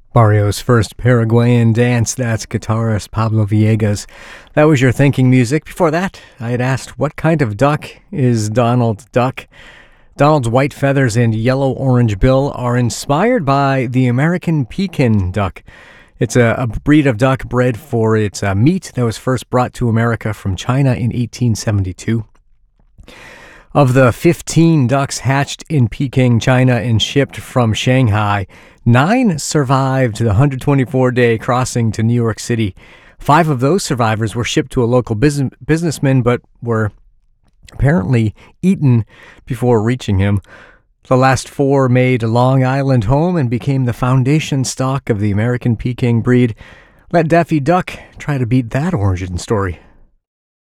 Barrio's first Paraguayan dance, that's guitarist Pablo Villegas. That was your thinking music. Before that, I had asked, what kind of duck is Donald Duck? Donald's white feathers and yellow-orange bill are inspired by the American Pekin duck. It's a breed of duck bred for its meat that was first brought to America from China in 1872. Of the 15 ducks hatched in Peking, China, and shipped from Shanghai, 9 survived the 124-day crossing to New York City. 5 of those survivors were shipped to a local businessman, but were apparently eaten before reaching him. The last 4 made Long Island home and became the foundation stock of the American Peking breed. Let Daffy Duck try to beat that origin story.